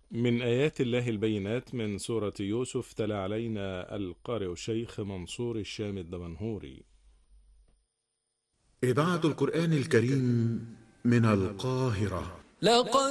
من آيات الله البينات من سورة يوسف تلا علينا القارئ الشيخ منصور الشام الدمنهوري. إذاعة القرآن الكريم من القاهرة. لقد